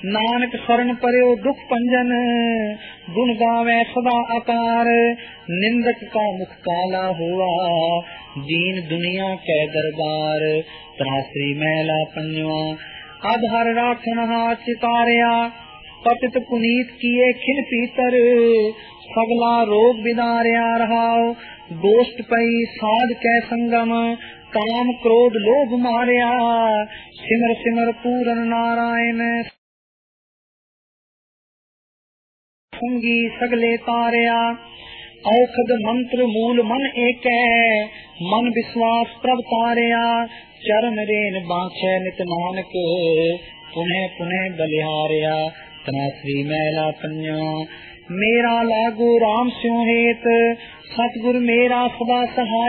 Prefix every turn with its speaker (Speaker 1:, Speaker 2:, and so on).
Speaker 1: नानक शरण पर्यो दुख पंजन, गुण गावे सदा अकार। निंदक का मुख काला हुआ, दीन दुनिया कै दरबार। त्रासरी महला पंजवा, आधार राखन हाथ चितारिया। पतित पुनीत किए खिन पीतर, सगला रोग बिदारिया रहाओ। गोष्ठ पई साध कै संगम, काम क्रोध लोभ मारिया। सिमर सिमर पूरन नारायण, संगी सगले तारिया। औखद मंत्र मूल मन एकै, मन विश्वास प्रभ तारिया। चरण रेन बांछे नित नानक, पुनः पुनः बलिहारिया। तनाश्री मैला पंजवा, मेरा लागू राम स्यों हेत, सतगुर मेरा सदा सहाय।